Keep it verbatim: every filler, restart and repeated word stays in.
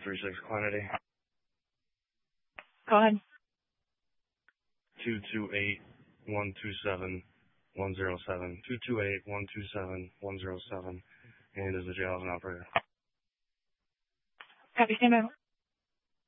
three six Quantity. Go ahead. two two eight, one two seven, one zero seven. two two eight, one two seven, one zero seven. And is the jail as an operator. Copy, stand by.